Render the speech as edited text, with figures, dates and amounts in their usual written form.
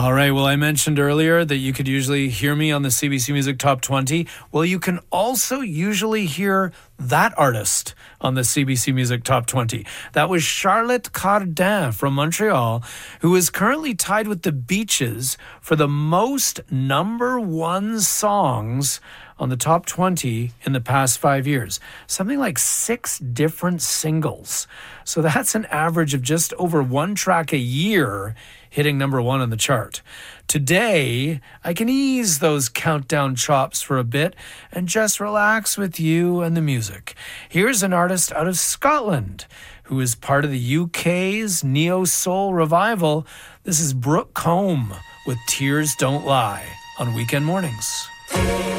All right. Well, I mentioned earlier that you could usually hear me on the CBC Music Top 20. Well, you can also usually hear that artist on the CBC Music Top 20. That was Charlotte Cardin from Montreal, who is currently tied with the Beaches for the most number one songs on the top 20 in the past 5 years. Something like 6 different singles. So that's an average of just over one track a year hitting number one on the chart. Today, I can ease those countdown chops for a bit and just relax with you and the music. Here's an artist out of Scotland who is part of the UK's neo-soul revival. This is Brooke Combe with Tears Don't Lie on Weekend Mornings.